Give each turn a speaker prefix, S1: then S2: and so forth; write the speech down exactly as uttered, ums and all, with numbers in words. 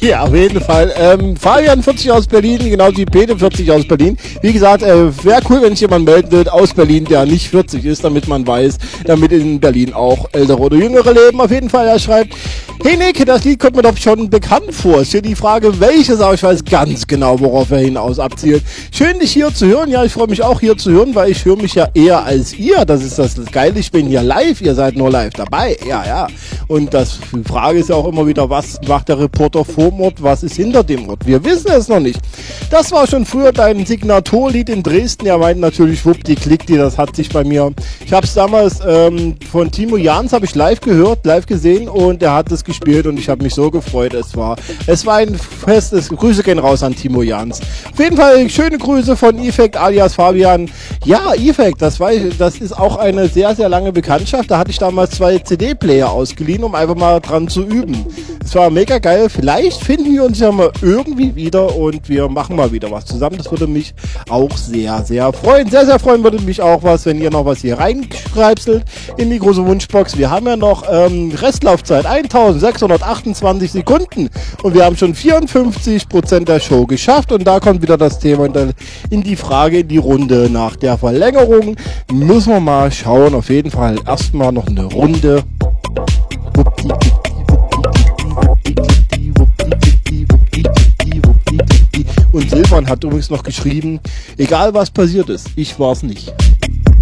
S1: Ja, auf jeden Fall. Ähm, Fabian vierzig aus Berlin, genauso wie Peter vierzig aus Berlin. Wie gesagt, äh, wäre cool, wenn sich jemand melden wird aus Berlin, der nicht vierzig ist, damit man weiß, damit in Berlin auch ältere oder jüngere leben. Auf jeden Fall, er schreibt, hey Nick, das Lied kommt mir doch schon bekannt vor. Ist hier die Frage, welches, aber ich weiß ganz genau, worauf er hinaus abzielt. Schön, dich hier zu hören. Ja, ich freue mich auch hier zu hören, weil ich höre mich ja eher als ihr. Das ist das Geile. Ich bin hier live. Ihr seid nur live dabei. Ja, ja. Und das, die Frage ist ja auch immer wieder, was macht der Reporter vorm Ort? Was ist hinter dem Ort? Wir wissen es noch nicht. Das war schon früher dein Signaturlied in Dresden. Er meint natürlich Wuppdi-Klickdi. Das hat sich bei mir... Ich habe es damals ähm, von Timo Jans habe ich live gehört, live gesehen und er hat es gespielt und ich habe mich so gefreut. Es war, es war ein festes... Grüße gehen raus an Timo Jans. Auf jeden Fall schöne Grüße von Effekt alias Fabian. Ja, Effekt, das, war, das ist auch eine sehr, sehr lange Bekanntschaft. Da hatte ich damals zwei C D-Player ausgeliehen, um einfach mal dran zu üben. Es war mega geil. Vielleicht finden wir uns ja mal irgendwie wieder und wir machen mal wieder was zusammen. Das würde mich auch sehr, sehr freuen. Sehr, sehr freuen würde mich auch was, wenn ihr noch was hier reinschreibselt in die große Wunschbox. Wir haben ja noch ähm, Restlaufzeit eintausendsechshundertachtundzwanzig Sekunden und wir haben schon vierundfünfzig Prozent der Show geschafft und da kommt wieder das Thema in die Frage, in die Runde. Nach der Verlängerung müssen wir mal schauen. Auf jeden Fall erstmal noch eine Runde. Und Silvan hat übrigens noch geschrieben, egal was passiert ist, ich war's nicht.